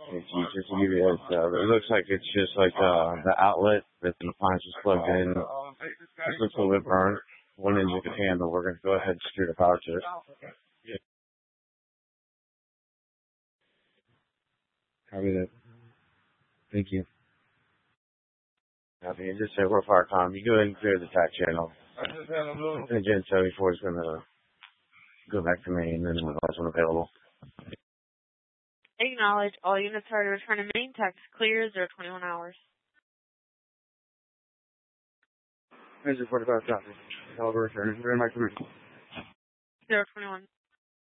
Just to give you a heads up, it looks like it's just like the outlet that the appliance is plugged in. This looks a little bit burnt. One end you can handle. We're going to go ahead and steer the power to it. Yeah. Copy that. Thank you. Copy. And just say we're Firecom. You go ahead and clear the tack channel. And Gen 74 is going to go back to main, and then we'll also available. Acknowledge all units are to return to main. Tax clear 021 hours. Here's your 45 copy. Caliber return. Very much. 021.